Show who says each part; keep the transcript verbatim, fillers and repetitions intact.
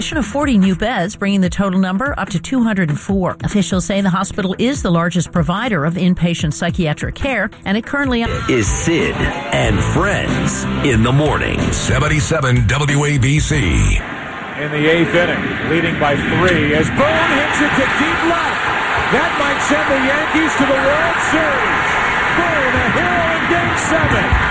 Speaker 1: of forty new beds, bringing the total number up to two hundred four. Officials say the hospital is the largest provider of inpatient psychiatric care, and it currently
Speaker 2: is Sid and Friends in the morning.
Speaker 3: seventy-seven W A B C.
Speaker 4: In the eighth inning, leading by three, as Boone hits it to deep left. That might send the Yankees to the World Series. Boone, a hero in Game seven.